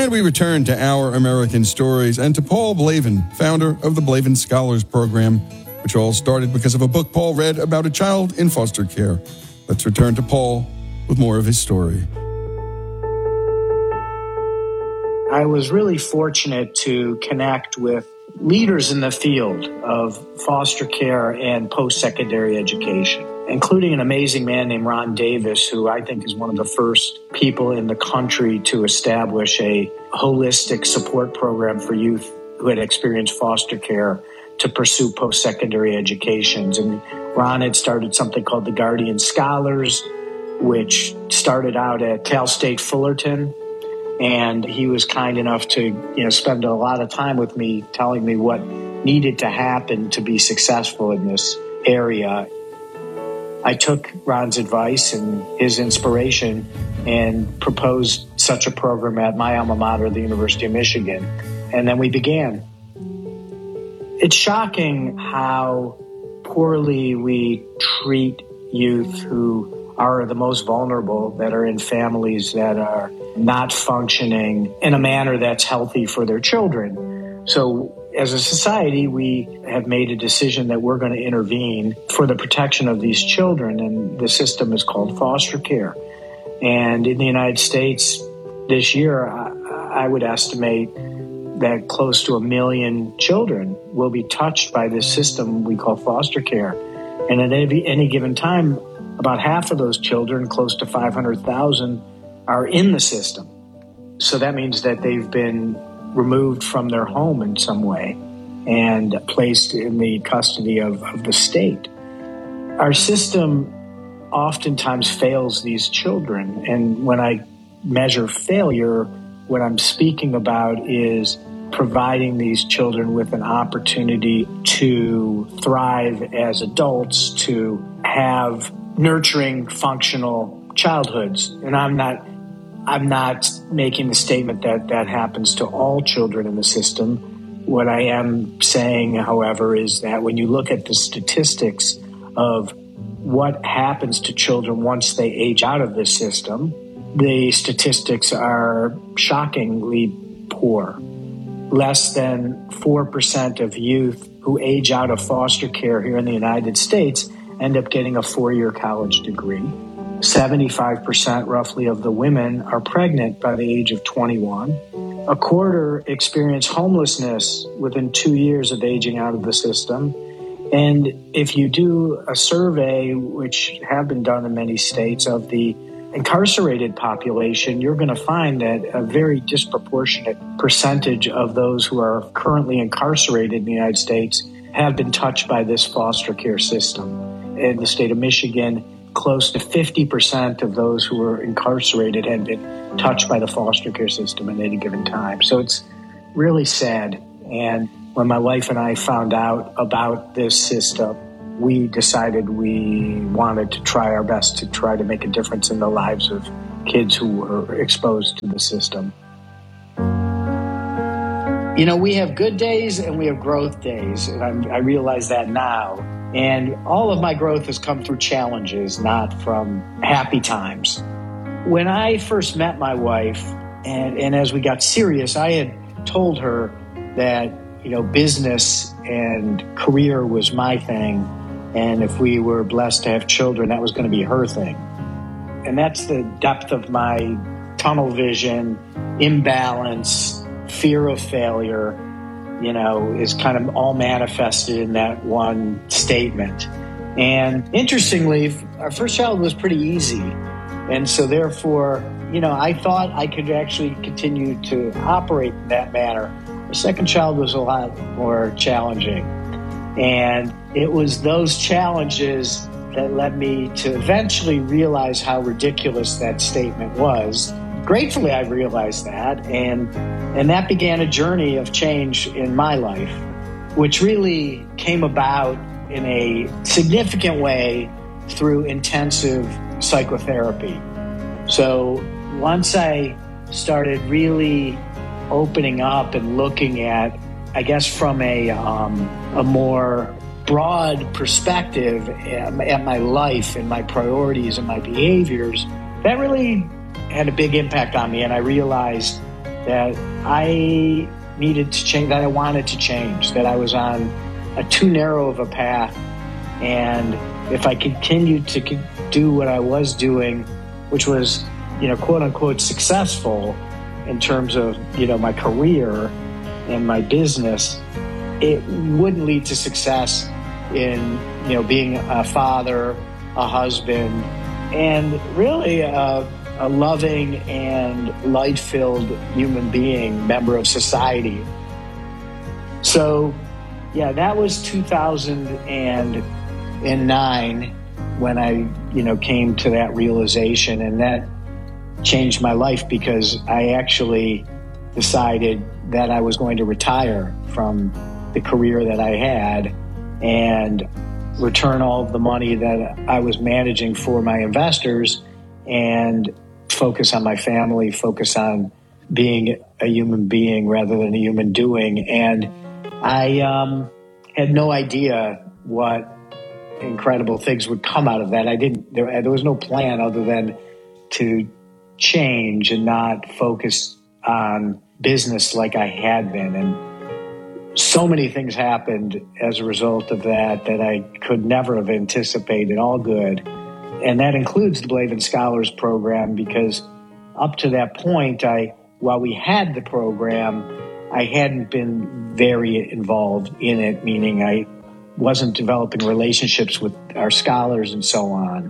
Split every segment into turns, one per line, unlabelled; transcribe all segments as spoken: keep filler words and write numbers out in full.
And we return to Our American Stories and to Paul Blavin, founder of the Blavin Scholars Program, which all started because of a book Paul read about a child in foster care. Let's return to Paul with more of his story.
I was really fortunate to connect with leaders in the field of foster care and post-secondary education, including an amazing man named Ron Davis, who I think is one of the first people in the country to establish a holistic support program for youth who had experienced foster care to pursue post-secondary educations. And Ron had started something called the Guardian Scholars, which started out at Cal State Fullerton. And he was kind enough to, you know, spend a lot of time with me telling me what needed to happen to be successful in this area. I took Ron's advice and his inspiration and proposed such a program at my alma mater, the University of Michigan. And then we began. It's shocking how poorly we treat youth who are the most vulnerable, that are in families that are not functioning in a manner that's healthy for their children. So as a society, we have made a decision that we're going to intervene for the protection of these children, and the system is called foster care. And in the United States this year, I, I would estimate that close to a million children will be touched by this system we call foster care. And at any, any given time, about half of those children, close to five hundred thousand, are in the system. So that means that they've been removed from their home in some way and placed in the custody of, of the state. Our system oftentimes fails these children. And when I measure failure, what I'm speaking about is providing these children with an opportunity to thrive as adults, to have nurturing, functional childhoods. And I'm not I'm not making the statement that that happens to all children in the system. What I am saying, however, is that when you look at the statistics of what happens to children once they age out of this system, the statistics are shockingly poor. Less than four percent of youth who age out of foster care here in the United States end up getting a four-year college degree. seventy-five percent roughly of the women are pregnant by the age of twenty-one. A quarter experience homelessness within two years of aging out of the system. And if you do a survey, which have been done in many states, of the incarcerated population, you're going to find that a very disproportionate percentage of those who are currently incarcerated in the United States have been touched by this foster care system. In the state of Michigan, close to fifty percent of those who were incarcerated had been touched by the foster care system at any given time. So it's really sad. And when my wife and I found out about this system, we decided we wanted to try our best to try to make a difference in the lives of kids who were exposed to the system. You know, we have good days and we have growth days, and I'm, I realize that now. And all of my growth has come through challenges, not from happy times. When I first met my wife, and, and as we got serious, I had told her that, you know, business and career was my thing. And if we were blessed to have children, that was going to be her thing. And that's the depth of my tunnel vision, imbalance, fear of failure, you know, is kind of all manifested in that one statement. And interestingly, our first child was pretty easy. And so therefore, you know, I thought I could actually continue to operate in that manner. The second child was a lot more challenging. And it was those challenges that led me to eventually realize how ridiculous that statement was. Gratefully, I realized that, and and that began a journey of change in my life, which really came about in a significant way through intensive psychotherapy. So once I started really opening up and looking at, I guess, from a um, a more broad perspective at, at my life and my priorities and my behaviors, that really had a big impact on me. And I realized that I needed to change, that I wanted to change, that I was on a too narrow of a path. And if I continued to do what I was doing, which was, you know, quote unquote successful in terms of, you know, my career and my business, it wouldn't lead to success in, you know, being a father, a husband, and really a, a loving and light-filled human being, member of society. So, yeah, that was two thousand nine when I, you know, came to that realization, and that changed my life because I actually decided that I was going to retire from the career that I had and return all of the money that I was managing for my investors and focus on my family, focus on being a human being rather than a human doing. And I um, had no idea what incredible things would come out of that. I didn't, there, there was no plan other than to change and not focus on business like I had been. And so many things happened as a result of that that I could never have anticipated, all good. And that includes the Blavin Scholars Program, because up to that point, I, while we had the program, I hadn't been very involved in it, meaning I wasn't developing relationships with our scholars and so on.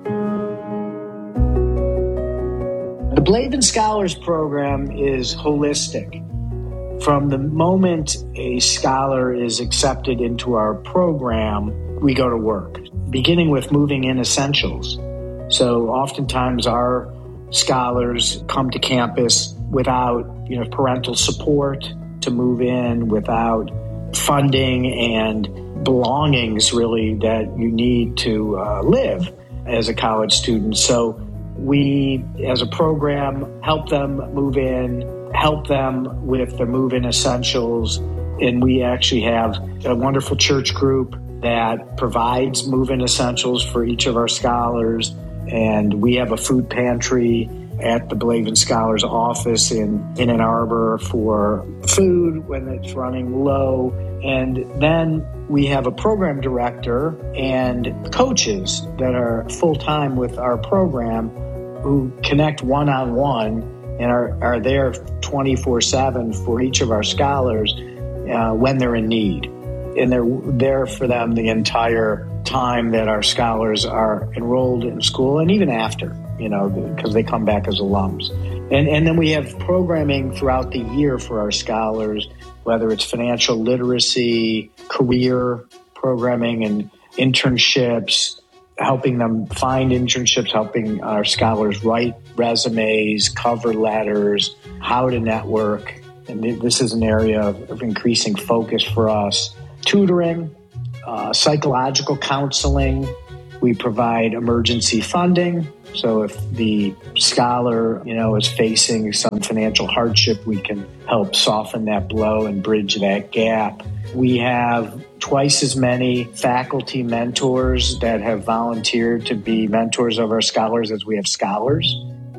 The Blavin Scholars Program is holistic. From the moment a scholar is accepted into our program, we go to work, beginning with moving in essentials. So oftentimes our scholars come to campus without, you know, parental support to move in, without funding and belongings really that you need to uh, live as a college student. So we, as a program, help them move in, help them with their move-in essentials, and we actually have a wonderful church group that provides move-in essentials for each of our scholars, and we have a food pantry at the Blavin Scholars office in, in Ann Arbor for food when it's running low. And then we have a program director and coaches that are full-time with our program who connect one-on-one and are, are there twenty-four seven for each of our scholars uh, when they're in need. And they're there for them the entire time that our scholars are enrolled in school, and even after, you know, because they come back as alums. And, and then we have programming throughout the year for our scholars, whether it's financial literacy, career programming, and internships, helping them find internships, helping our scholars write resumes, cover letters, how to network. And this is an area of, of increasing focus for us. Tutoring, uh, psychological counseling. We provide emergency funding. So if the scholar, you know, is facing some financial hardship, we can help soften that blow and bridge that gap. We have twice as many faculty mentors that have volunteered to be mentors of our scholars as we have scholars.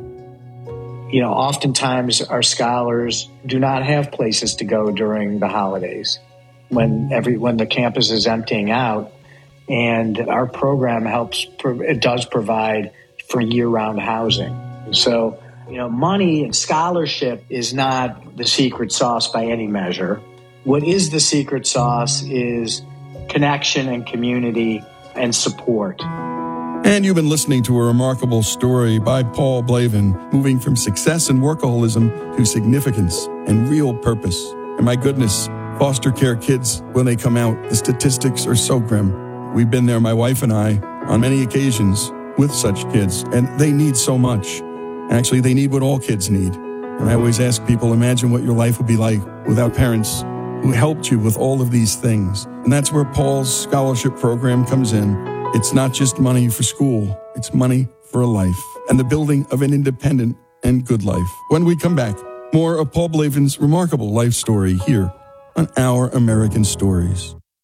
You know, oftentimes our scholars do not have places to go during the holidays when every when the campus is emptying out, and our program helps. It does provide for year-round housing. So, you know, money and scholarship is not the secret sauce by any measure. What is the secret sauce is connection and community and support.
And you've been listening to a remarkable story by Paul Blavin, moving from success and workaholism to significance and real purpose. And my goodness, foster care kids, when they come out, the statistics are so grim. We've been there, my wife and I, on many occasions with such kids, and they need so much. Actually, they need what all kids need. And I always ask people, imagine what your life would be like without parents who helped you with all of these things. And that's where Paul's scholarship program comes in. It's not just money for school, it's money for a life and the building of an independent and good life. When we come back, more of Paul Blavin's remarkable life story here on Our American Stories.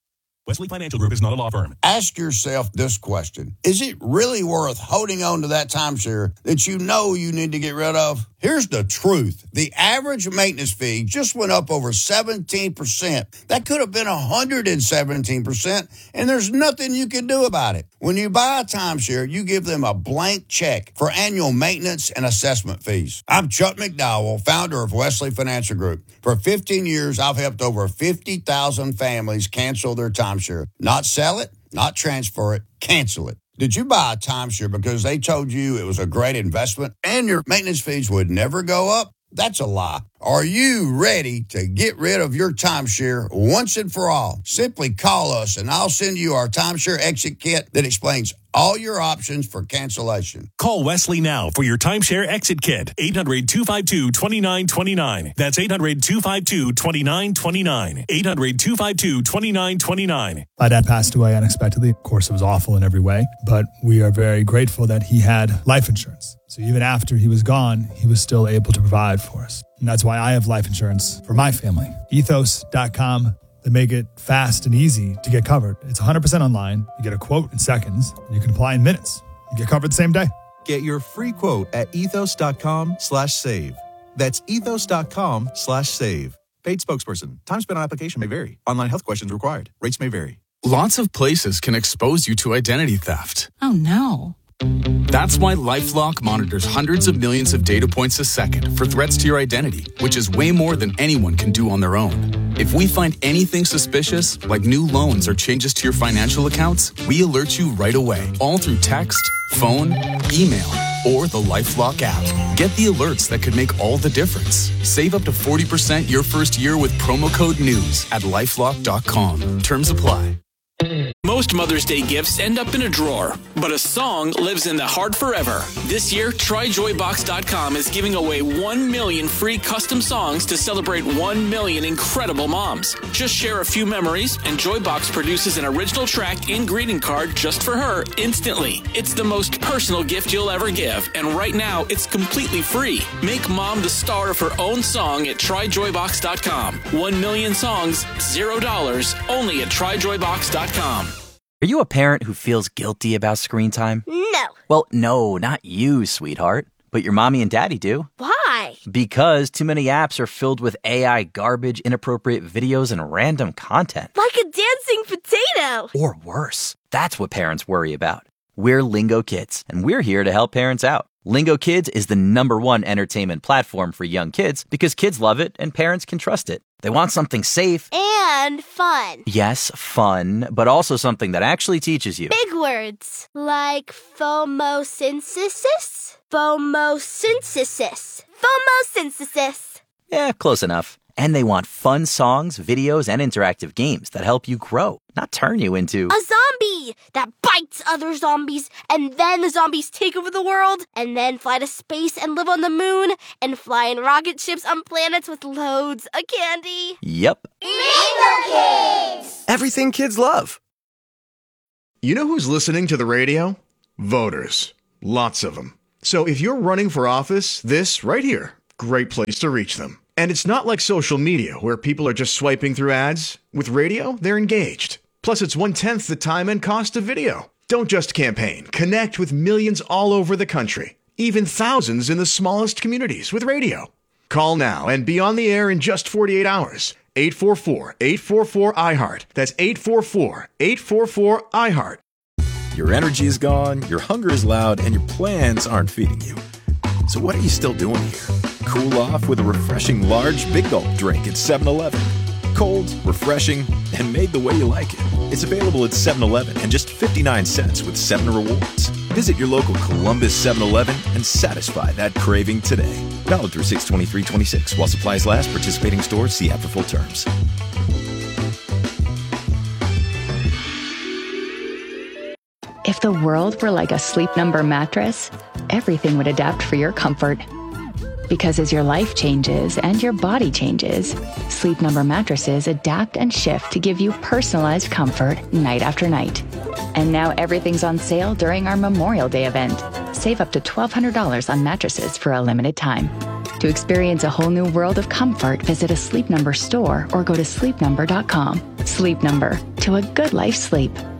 Wesley Financial Group is not a law firm.
Ask yourself this question. Is it really worth holding on to that timeshare that you know you need to get rid of? Here's the truth. The average maintenance fee just went up over seventeen percent. That could have been one hundred seventeen percent, and there's nothing you can do about it. When you buy a timeshare, you give them a blank check for annual maintenance and assessment fees. I'm Chuck McDowell, founder of Wesley Financial Group. For fifteen years, I've helped over fifty thousand families cancel their timeshare. Not sell it, not transfer it, cancel it. Did you buy a timeshare because they told you it was a great investment and your maintenance fees would never go up? That's a lie. Are you ready to get rid of your timeshare once and for all? Simply call us and I'll send you our timeshare exit kit that explains all your options for cancellation.
Call Wesley now for your timeshare exit kit. eight hundred, two five two, two nine two nine. That's eight hundred, two five two, two nine two nine. eight hundred, two five two, two nine two nine.
My dad passed away unexpectedly. Of course, it was awful in every way, but we are very grateful that he had life insurance. So even after he was gone, he was still able to provide for us. And that's why I have life insurance for my family. ethos dot com. They make it fast and easy to get covered. It's one hundred percent online. You get a quote in seconds, and you can apply in minutes. You get covered the same day.
Get your free quote at ethos dot com slash save. That's ethos dot com slash save. Paid spokesperson. Time spent on application may vary. Online health questions required. Rates may vary.
Lots of places can expose you to identity theft.
Oh, no.
That's why LifeLock monitors hundreds of millions of data points a second for threats to your identity, which is way more than anyone can do on their own. If we find anything suspicious, like new loans or changes to your financial accounts, we alert you right away, all through text, phone, email, or the LifeLock app. Get the alerts that could make all the difference. Save up to forty percent your first year with promo code NEWS at lifelock dot com. Terms apply.
Most Mother's Day gifts end up in a drawer, but a song lives in the heart forever. This year, try joy box dot com is giving away one million free custom songs to celebrate one million incredible moms. Just share a few memories, and Joybox produces an original track and greeting card just for her instantly. It's the most personal gift you'll ever give, and right now, it's completely free. Make mom the star of her own song at try joy box dot com. One million songs, zero dollars, only at try joy box dot com.
Are you a parent who feels guilty about screen time?
No.
Well, no, not you, sweetheart. But your mommy and daddy do.
Why?
Because too many apps are filled with A I garbage, inappropriate videos, and random content.
Like a dancing potato.
Or worse. That's what parents worry about. We're Lingo Kids, and we're here to help parents out. Lingo Kids is the number one entertainment platform for young kids because kids love it and parents can trust it. They want something safe.
And fun.
Yes, fun, but also something that actually teaches you.
Big words. Like phomosynthesis? Phomosynthesis. Phomosynthesis.
Yeah, close enough. And they want fun songs, videos, and interactive games that help you grow, not turn you into...
a zombie that bites other zombies, and then the zombies take over the world, and then fly to space and live on the moon, and fly in rocket ships on planets with loads of candy.
Yep.
Lingo Kids!
Everything kids love. You know who's listening to the radio? Voters. Lots of them. So if you're running for office, this right here, great place to reach them. And it's not like social media, where people are just swiping through ads. With radio, they're engaged. Plus, it's one-tenth the time and cost of video. Don't just campaign. Connect with millions all over the country. Even thousands in the smallest communities with radio. Call now and be on the air in just forty-eight hours. eight four four, eight four four, I heart. That's eight four four, eight four four, I heart.
Your energy is gone, your hunger is loud, and your plans aren't feeding you. So what are you still doing here? Cool off with a refreshing large Big Gulp drink at seven eleven. Cold, refreshing, and made the way you like it. It's available at seven eleven and just fifty-nine cents with seven Rewards. Visit your local Columbus seven eleven and satisfy that craving today. Valid through six twenty-three twenty-six. While supplies last, participating stores, see app for full terms.
If the world were like a Sleep Number mattress, everything would adapt for your comfort. Because as your life changes and your body changes, Sleep Number mattresses adapt and shift to give you personalized comfort night after night. And now everything's on sale during our Memorial Day event. Save up to twelve hundred dollars on mattresses for a limited time. To experience a whole new world of comfort, visit a Sleep Number store or go to sleep number dot com. Sleep Number. to a good life sleep.